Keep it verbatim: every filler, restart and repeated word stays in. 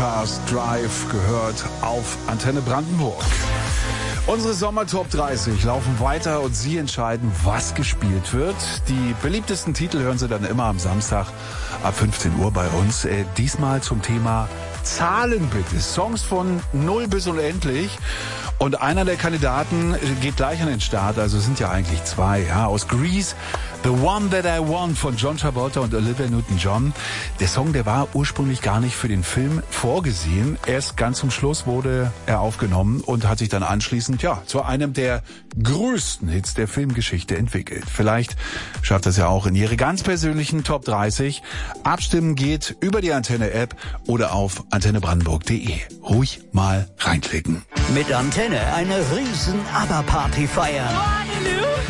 Cars Drive gehört auf Antenne Brandenburg. Unsere Sommer-Top dreißig laufen weiter und Sie entscheiden, was gespielt wird. Die beliebtesten Titel hören Sie dann immer am Samstag ab fünfzehn Uhr bei uns. Äh, diesmal zum Thema Zahlen bitte. Songs von null bis unendlich. Und einer der Kandidaten geht gleich an den Start, also es sind ja eigentlich zwei. Ja, aus Grease, The One That I Want von John Travolta und Olivia Newton-John. Der Song, der war ursprünglich gar nicht für den Film vorgesehen. Erst ganz zum Schluss wurde er aufgenommen und hat sich dann anschließend ja zu einem der größten Hits der Filmgeschichte entwickelt. Vielleicht schafft das ja auch in Ihre ganz persönlichen Top dreißig. Abstimmen geht über die Antenne-App oder auf antenne brandenburg punkt de. Ruhig mal reinklicken. Mit Antenne eine riesen ABBA-Party feiern.